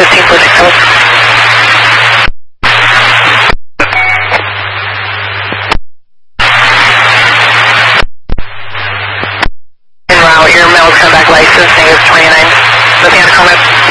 1546 En route, your Mills comeback license, negative 29. Mechanical comment.